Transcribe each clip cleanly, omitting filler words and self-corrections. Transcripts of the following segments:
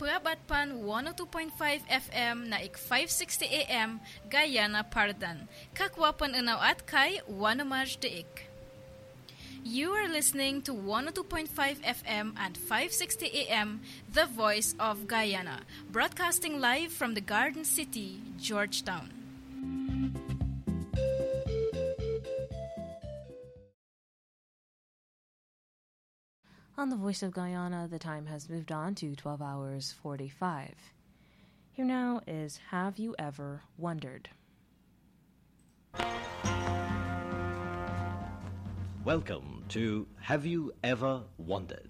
Purabatpan 102.5 FM na ik 560 AM Guyana Pardan. Kakwapan unaw at kay Wanamaj Deik. You are listening to 102.5 FM and 560 AM, The Voice of Guyana, broadcasting live from the Garden City, Georgetown. On the Voice of Guyana, the time has moved on to 12 hours 45. Here now is Have You Ever Wondered? Welcome to Have You Ever Wondered?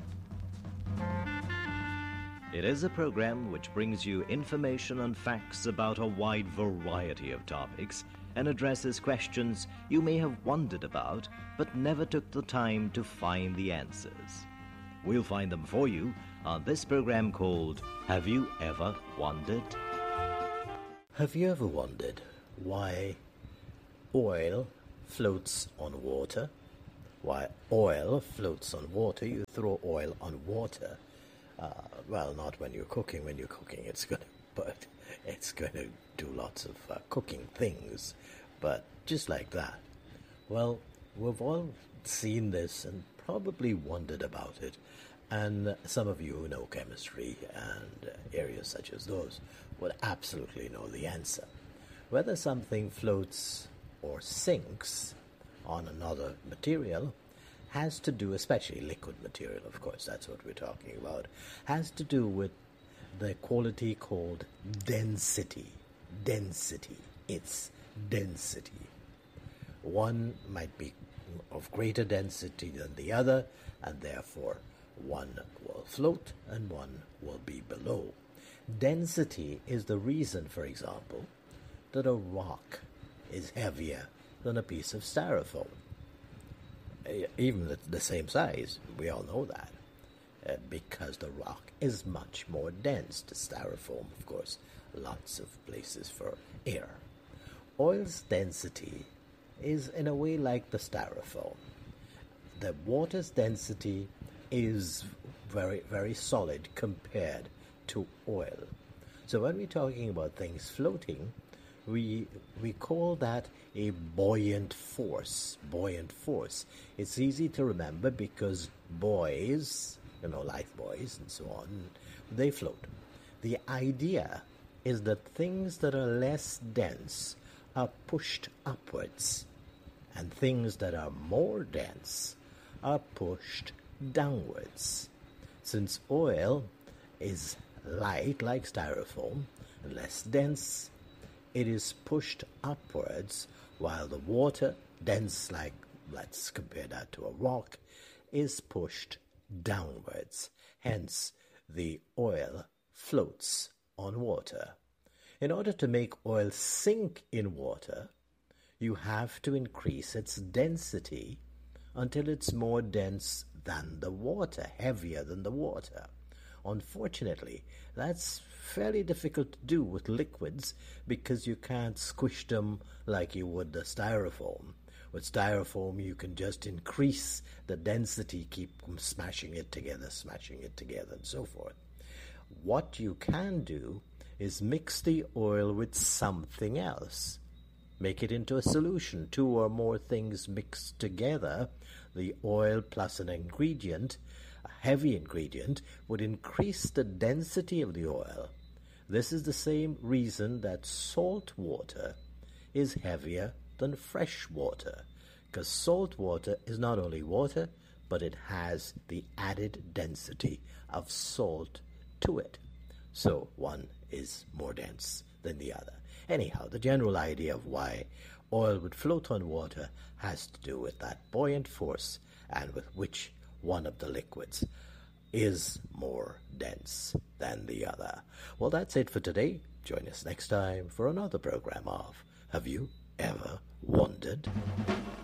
It is a program which brings you information and facts about a wide variety of topics and addresses questions you may have wondered about but never took the time to find the answers. We'll find them for you on this program called Have You Ever Wondered? Have you ever wondered why oil floats on water? Why oil floats on water? You throw oil on water. Well, not when you're cooking. When you're cooking, it's going to do lots of cooking things. But just like that. Well, we've all seen this and probably wondered about it. And some of you who know chemistry and areas such as those would absolutely know the answer. Whether something floats or sinks on another material has to do, especially liquid material, of course, that's what we're talking about, has to do with the quality called density. Density. It's density. One might be of greater density than the other, and therefore one will float and one will be below. Density is the reason, for example, that a rock is heavier than a piece of styrofoam. Even the same size, we all know that, because the rock is much more dense. The styrofoam, of course, lots of places for air. Oil's density is in a way like the styrofoam. The water's density is very, very solid compared to oil. So when we're talking about things floating, we call that a buoyant force. Buoyant force. It's easy to remember because buoys, life buoys and so on, they float. The idea is that things that are less dense are pushed upwards, and things that are more dense are pushed downwards. Since oil is light like styrofoam and less dense, it is pushed upwards, while the water, dense like, let's compare that to a rock, is pushed downwards. Hence, the oil floats on water. In order to make oil sink in water, you have to increase its density until it's more dense than the water, heavier than the water. Unfortunately, that's fairly difficult to do with liquids because you can't squish them like you would the styrofoam. With styrofoam, you can just increase the density, keep smashing it together, and so forth. What you can do is mix the oil with something else. Make it into a solution. 2 or more things mixed together, the oil plus an ingredient, a heavy ingredient, would increase the density of the oil. This is the same reason that salt water is heavier than fresh water, because salt water is not only water, but it has the added density of salt to it. So one is more dense than the other. Anyhow, the general idea of why oil would float on water has to do with that buoyant force and with which one of the liquids is more dense than the other. Well, that's it for today. Join us next time for another program of Have You Ever Wondered?